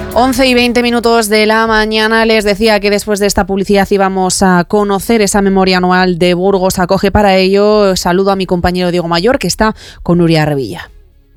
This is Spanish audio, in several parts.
11:20 de la mañana. Les decía que después de esta publicidad íbamos a conocer esa memoria anual de Burgos Acoge. Para ello, saludo a mi compañero Diego Mayor, que está con Nuria Revilla.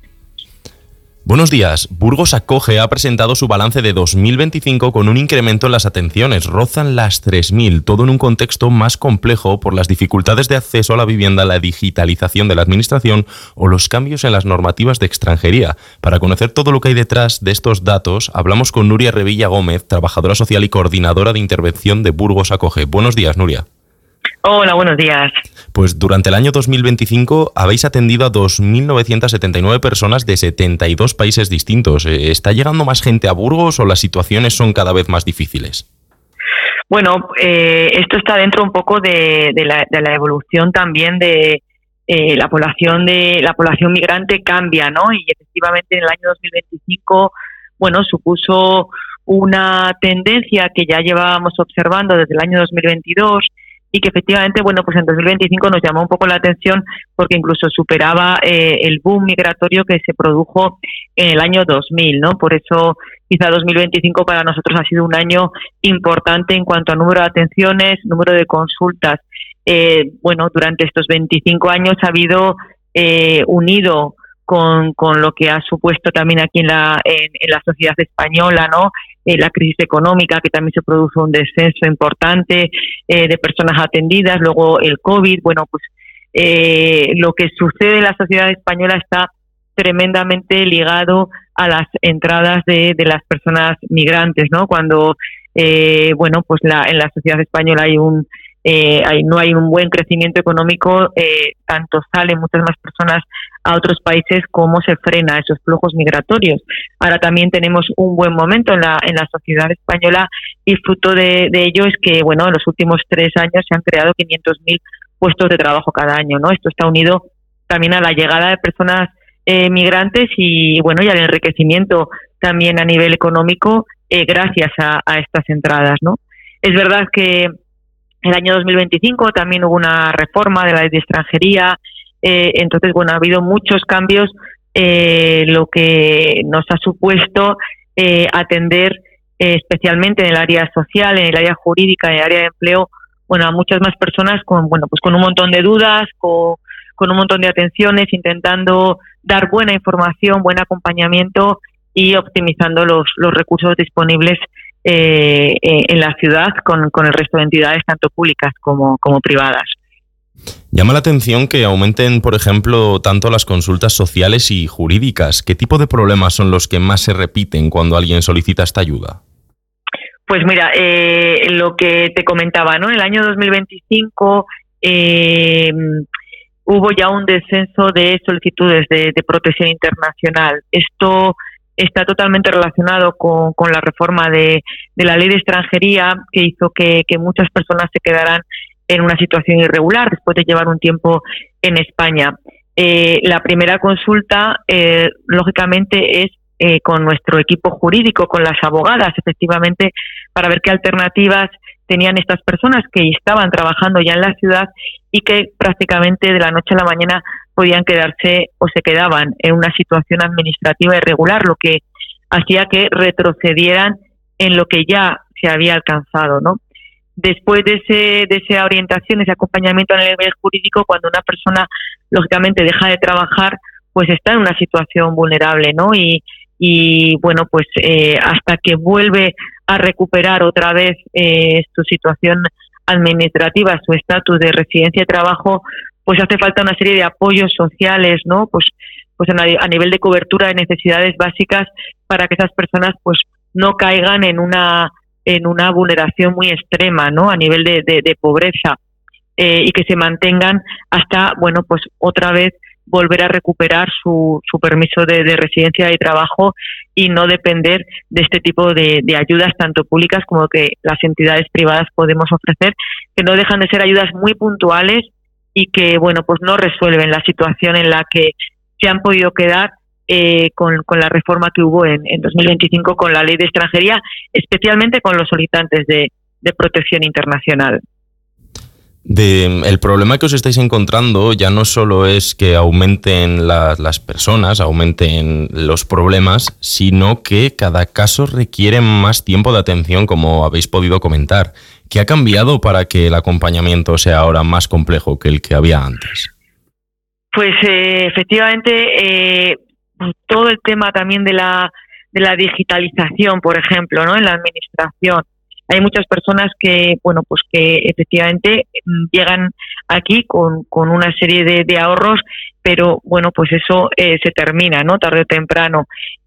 Buenos días. Burgos Acoge ha presentado su balance de 2025 con un incremento en las atenciones. Rozan las 3.000, todo en un contexto más complejo por las dificultades de acceso a la vivienda, la digitalización de la administración o los cambios en las normativas de extranjería. Para conocer todo lo que hay detrás de estos datos, hablamos con Nuria Revilla Gómez, trabajadora social y coordinadora de intervención de Burgos Acoge. Buenos días, Nuria. Hola, buenos días. Pues durante el año 2025 habéis atendido a 2.979 personas de 72 países distintos. ¿Está llegando más gente a Burgos o las situaciones son cada vez más difíciles? Bueno, esto está dentro un poco de la evolución también de la población migrante cambia, ¿no? Y efectivamente en el año 2025, bueno, supuso una tendencia que ya llevábamos observando desde el año 2022. Y que efectivamente, bueno, pues en 2025 nos llamó un poco la atención porque incluso superaba el boom migratorio que se produjo en el año 2000, ¿no? Por eso quizá 2025 para nosotros ha sido un año importante en cuanto a número de atenciones, número de consultas. Bueno, durante estos 25 años ha habido unido con lo que ha supuesto también aquí en la sociedad española, ¿no? La crisis económica, que también se produjo un descenso importante de personas atendidas, luego el COVID. Bueno, pues lo que sucede en la sociedad española está tremendamente ligado a las entradas de las personas migrantes, ¿no? Cuando bueno, pues en la sociedad española no hay un buen crecimiento económico, tanto salen muchas más personas a otros países como se frena esos flujos migratorios. Ahora también tenemos un buen momento en la sociedad española y fruto de ello es que, bueno, en los últimos 3 años se han creado 500.000 puestos de trabajo cada año, ¿no? Esto está unido también a la llegada de personas migrantes y, bueno, y al enriquecimiento también a nivel económico gracias a estas entradas, ¿no? Es verdad que el año 2025 también hubo una reforma de la ley de extranjería. Entonces, bueno, ha habido muchos cambios, lo que nos ha supuesto atender especialmente en el área social, en el área jurídica, en el área de empleo, bueno, a muchas más personas con un montón de dudas, con un montón de atenciones, intentando dar buena información, buen acompañamiento y optimizando los recursos disponibles en la ciudad con el resto de entidades, tanto públicas como privadas. Llama la atención que aumenten, por ejemplo, tanto las consultas sociales y jurídicas. ¿Qué tipo de problemas son los que más se repiten cuando alguien solicita esta ayuda? Pues mira, lo que te comentaba, ¿no? En el año 2025 hubo ya un descenso de solicitudes de protección internacional. Esto está totalmente relacionado con la reforma de la ley de extranjería, que hizo que muchas personas se quedaran en una situación irregular después de llevar un tiempo en España. La primera consulta, lógicamente, es con nuestro equipo jurídico, con las abogadas, efectivamente, para ver qué alternativas tenían estas personas que estaban trabajando ya en la ciudad y que prácticamente de la noche a la mañana podían quedarse o se quedaban en una situación administrativa irregular, lo que hacía que retrocedieran en lo que ya se había alcanzado, ¿no? Después de esa orientación, ese acompañamiento a nivel jurídico, cuando una persona lógicamente deja de trabajar, pues está en una situación vulnerable, ¿no? Y bueno, pues hasta que vuelve a recuperar otra vez su situación administrativa, su estatus de residencia y trabajo, pues hace falta una serie de apoyos sociales, ¿no? Pues a nivel de cobertura de necesidades básicas para que esas personas pues no caigan en una vulneración muy extrema, ¿no? A nivel de pobreza y que se mantengan hasta, bueno, pues otra vez volver a recuperar su permiso de residencia y trabajo y no depender de este tipo de ayudas tanto públicas como que las entidades privadas podemos ofrecer, que no dejan de ser ayudas muy puntuales y que, bueno, pues no resuelven la situación en la que se han podido quedar con la reforma que hubo en 2025 con la ley de extranjería, especialmente con los solicitantes de protección internacional. El problema que os estáis encontrando ya no solo es que aumenten las personas, aumenten los problemas, sino que cada caso requiere más tiempo de atención, como habéis podido comentar. ¿Qué ha cambiado para que el acompañamiento sea ahora más complejo que el que había antes? Pues efectivamente, todo el tema también de la digitalización, por ejemplo, ¿no? En la administración. Hay muchas personas que, pues que efectivamente llegan aquí con una serie de ahorros, pero bueno, pues eso se termina, ¿no? Tarde o temprano.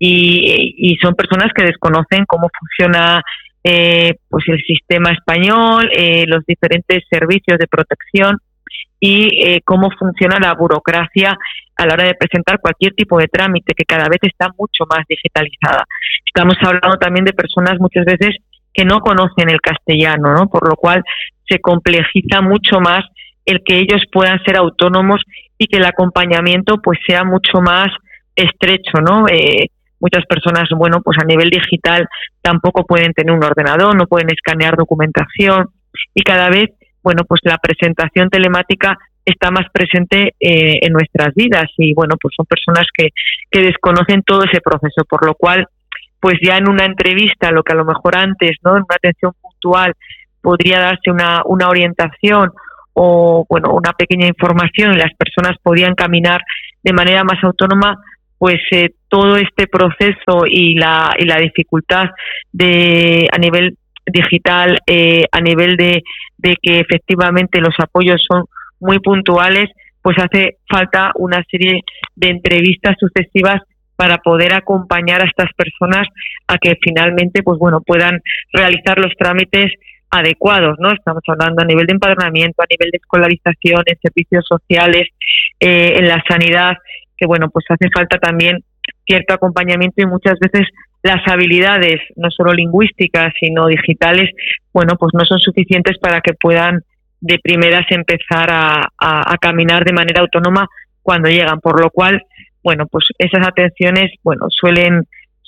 Y son personas que desconocen cómo funciona pues el sistema español, los diferentes servicios de protección y cómo funciona la burocracia a la hora de presentar cualquier tipo de trámite, que cada vez está mucho más digitalizada. Estamos hablando también de personas muchas veces que no conocen el castellano, ¿no? Por lo cual se complejiza mucho más el que ellos puedan ser autónomos y que el acompañamiento pues sea mucho más estrecho, ¿no? Muchas personas, bueno, pues a nivel digital tampoco pueden tener un ordenador, no pueden escanear documentación y cada vez, bueno, pues la presentación telemática está más presente en nuestras vidas y, bueno, pues son personas que desconocen todo ese proceso, por lo cual pues ya en una entrevista, lo que a lo mejor antes, ¿no? En una atención puntual podría darse una orientación o, bueno, una pequeña información y las personas podían caminar de manera más autónoma, pues todo este proceso y la dificultad a nivel digital, a nivel de que efectivamente los apoyos son muy puntuales, pues hace falta una serie de entrevistas sucesivas para poder acompañar a estas personas a que finalmente, pues bueno, puedan realizar los trámites adecuados, ¿no? Estamos hablando a nivel de empadronamiento, a nivel de escolarización, en servicios sociales, en la sanidad, que bueno, pues hace falta también cierto acompañamiento y muchas veces las habilidades, no solo lingüísticas, sino digitales, bueno, pues no son suficientes para que puedan de primeras empezar a caminar de manera autónoma cuando llegan, por lo cual, bueno, pues esas atenciones, bueno, suelen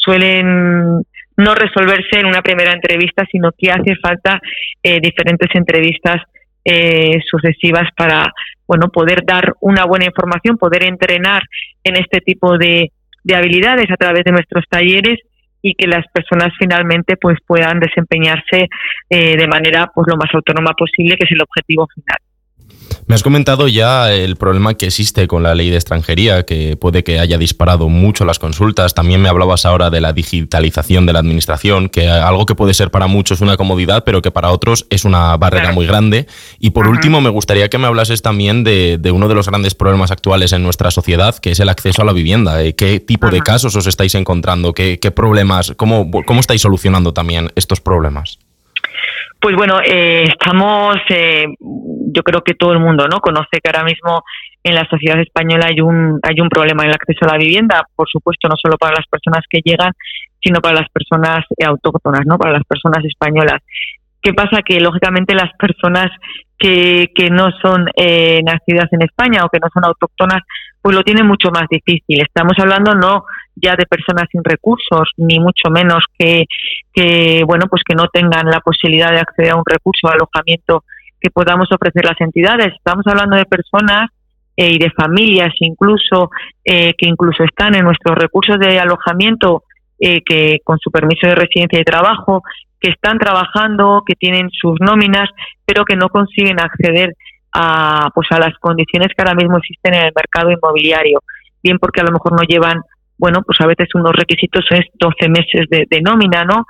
no resolverse en una primera entrevista, sino que hace falta diferentes entrevistas sucesivas para, bueno, poder dar una buena información, poder entrenar en este tipo de habilidades a través de nuestros talleres y que las personas finalmente pues puedan desempeñarse de manera pues lo más autónoma posible, que es el objetivo final. Me has comentado ya el problema que existe con la ley de extranjería, que puede que haya disparado mucho las consultas. También me hablabas ahora de la digitalización de la administración, que algo que puede ser para muchos una comodidad, pero que para otros es una barrera muy grande. Y por último, me gustaría que me hablases también de uno de los grandes problemas actuales en nuestra sociedad, que es el acceso a la vivienda. ¿Qué tipo de casos os estáis encontrando? ¿Qué problemas? ¿Cómo estáis solucionando también estos problemas? Pues bueno, estamos, yo creo que todo el mundo no conoce que ahora mismo en la sociedad española hay un problema en el acceso a la vivienda, por supuesto, no solo para las personas que llegan, sino para las personas autóctonas, ¿no? Para las personas españolas. ¿Qué pasa? Que lógicamente las personas que no son nacidas en España o que no son autóctonas, pues lo tienen mucho más difícil. Estamos hablando no ya de personas sin recursos, ni mucho menos que bueno, pues que no tengan la posibilidad de acceder a un recurso de alojamiento que podamos ofrecer las entidades. Estamos hablando de personas y de familias incluso que incluso están en nuestros recursos de alojamiento que con su permiso de residencia y trabajo, que están trabajando, que tienen sus nóminas, pero que no consiguen acceder a las condiciones que ahora mismo existen en el mercado inmobiliario, bien porque a lo mejor no llevan, bueno, pues a veces unos requisitos es 12 meses de nómina, ¿no?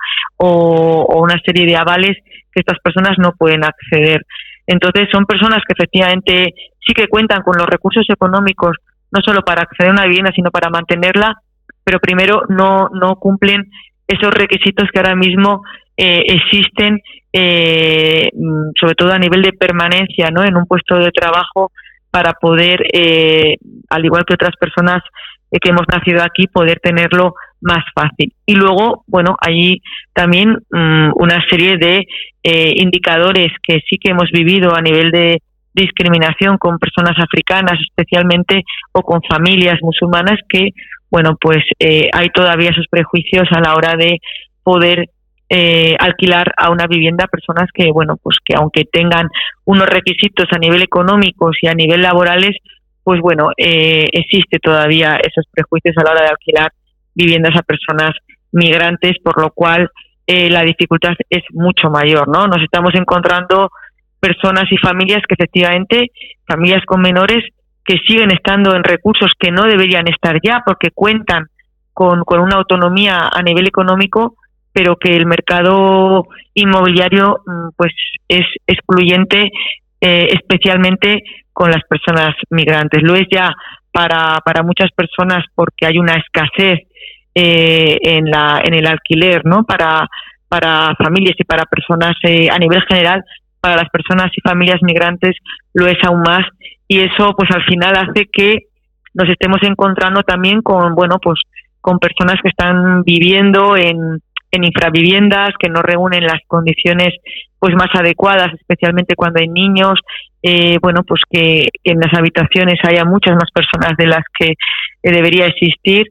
O una serie de avales que estas personas no pueden acceder. Entonces son personas que efectivamente sí que cuentan con los recursos económicos, no solo para acceder a una vivienda, sino para mantenerla, pero primero no cumplen esos requisitos que ahora mismo existen, sobre todo a nivel de permanencia, ¿no? En un puesto de trabajo para poder, al igual que otras personas que hemos nacido aquí, poder tenerlo más fácil. Y luego, bueno, hay también una serie de indicadores que sí que hemos vivido a nivel de discriminación con personas africanas especialmente o con familias musulmanas que, bueno, pues hay todavía esos prejuicios a la hora de poder alquilar a una vivienda a personas que, bueno, pues que aunque tengan unos requisitos a nivel económicos y a nivel laborales, pues bueno, existe todavía esos prejuicios a la hora de alquilar viviendas a personas migrantes, por lo cual la dificultad es mucho mayor, ¿no? Nos estamos encontrando personas y familias que efectivamente, familias con menores, que siguen estando en recursos que no deberían estar ya porque cuentan con una autonomía a nivel económico, pero que el mercado inmobiliario pues es excluyente, especialmente con las personas migrantes. Lo es ya para muchas personas porque hay una escasez en el alquiler, ¿no? Para familias y para personas a nivel general, para las personas y familias migrantes lo es aún más, y eso pues al final hace que nos estemos encontrando también con, bueno, pues con personas que están viviendo en infraviviendas, que no reúnen las condiciones pues más adecuadas, especialmente cuando hay niños, bueno, pues que en las habitaciones haya muchas más personas de las que debería existir,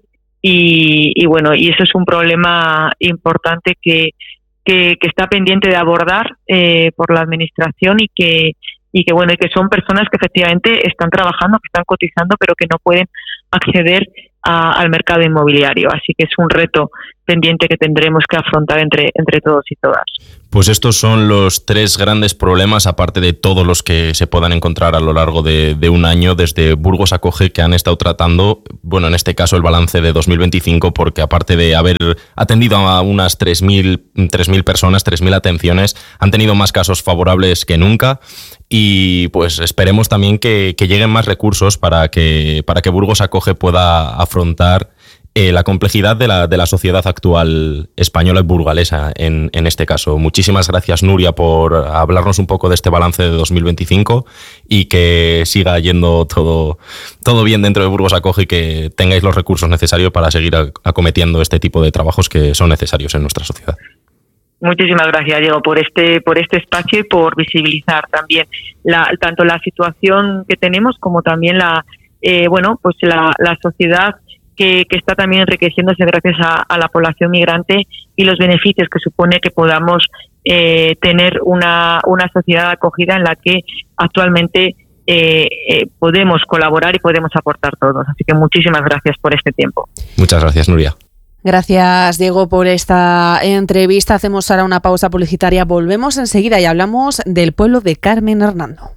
y bueno, y eso es un problema importante que está pendiente de abordar por la administración y que bueno, y que son personas que efectivamente están trabajando, que están cotizando, pero que no pueden acceder al mercado inmobiliario. Así que es un reto pendiente que tendremos que afrontar entre todos y todas. Pues estos son los 3 grandes problemas, aparte de todos los que se puedan encontrar a lo largo de un año desde Burgos Acoge, que han estado tratando, bueno, en este caso el balance de 2025, porque aparte de haber atendido a unas 3.000 personas, 3.000 atenciones, han tenido más casos favorables que nunca, y pues esperemos también que lleguen más recursos para que Burgos Acoge pueda afrontar la complejidad de la sociedad actual española y burgalesa en este caso. Muchísimas gracias, Nuria, por hablarnos un poco de este balance de 2025 y que siga yendo todo bien dentro de Burgos Acoge y que tengáis los recursos necesarios para seguir acometiendo este tipo de trabajos que son necesarios en nuestra sociedad. Muchísimas gracias, Diego, por este espacio y por visibilizar también tanto la situación que tenemos como también la sociedad que está también enriqueciéndose gracias a la población migrante y los beneficios que supone que podamos tener una sociedad acogida en la que actualmente podemos colaborar y podemos aportar todos. Así que muchísimas gracias por este tiempo. Muchas gracias, Nuria. Gracias, Diego, por esta entrevista. Hacemos ahora una pausa publicitaria. Volvemos enseguida y hablamos del pueblo de Carmen Hernando.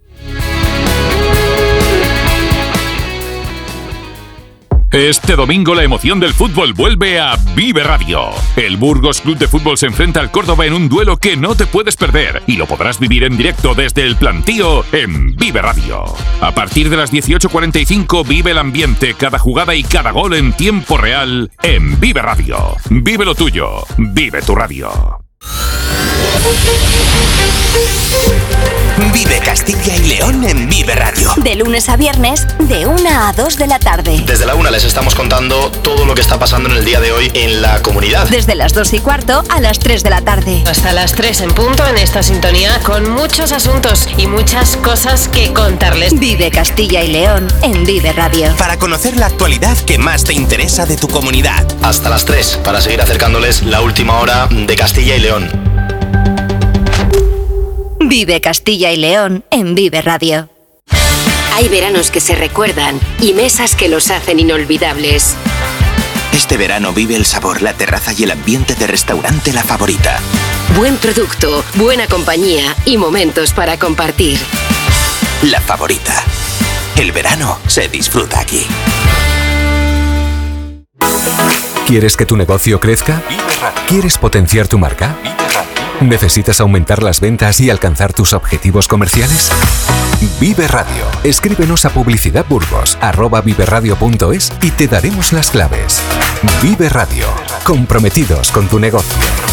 Este domingo la emoción del fútbol vuelve a Vive Radio. El Burgos Club de Fútbol se enfrenta al Córdoba en un duelo que no te puedes perder y lo podrás vivir en directo desde el plantío en Vive Radio. A partir de las 18:45 vive el ambiente, cada jugada y cada gol en tiempo real en Vive Radio. Vive lo tuyo, vive tu radio. Vive Castilla y León en Vive Radio. De lunes a viernes, de 1 a 2 de la tarde. Desde la 1 les estamos contando todo lo que está pasando en el día de hoy en la comunidad. Desde las 2:15 a las 3 de la tarde. Hasta las 3 en punto en esta sintonía, con muchos asuntos y muchas cosas que contarles. Vive Castilla y León en Vive Radio. Para conocer la actualidad que más te interesa de tu comunidad. Hasta las 3, para seguir acercándoles la última hora de Castilla y León. Vive Castilla y León en Vive Radio. Hay veranos que se recuerdan y mesas que los hacen inolvidables. Este verano vive el sabor, la terraza y el ambiente de restaurante La Favorita. Buen producto, buena compañía y momentos para compartir. La Favorita. El verano se disfruta aquí. ¿Quieres que tu negocio crezca? ¿Quieres potenciar tu marca? ¿Necesitas aumentar las ventas y alcanzar tus objetivos comerciales? Vive Radio. Escríbenos a publicidadburgos@viveradio.es y te daremos las claves. Vive Radio. Comprometidos con tu negocio.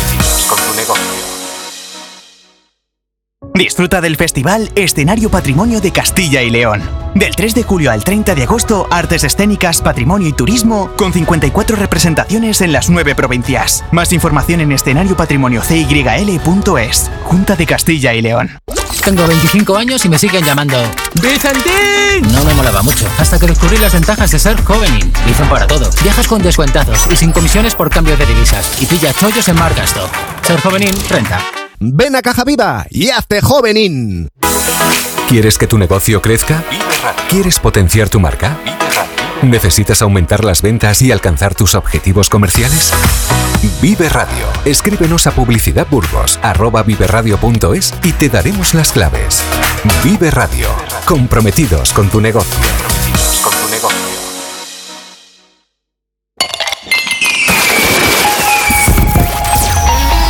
Disfruta del festival Escenario Patrimonio de Castilla y León. Del 3 de julio al 30 de agosto, artes escénicas, patrimonio y turismo, con 54 representaciones en las 9 provincias. Más información en escenariopatrimoniocyl.es. Junta de Castilla y León. tengo 25 años y me siguen llamando ¡Vicentín! No me molaba mucho, hasta que descubrí las ventajas de ser Jovenin. Dicen para todo. Viajas con descuentazos y sin comisiones por cambio de divisas. Y pilla chollos en Margasto. Ser Jovenin renta. Ven a Caja Viva y hazte Jovenin. ¿Quieres que tu negocio crezca? ¿Quieres potenciar tu marca? ¿Necesitas aumentar las ventas y alcanzar tus objetivos comerciales? Vive Radio. Escríbenos a publicidadburgos@viveradio.es y te daremos las claves. Vive Radio. Comprometidos con tu negocio.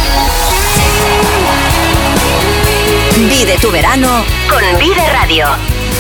Vive tu verano con Vive Radio.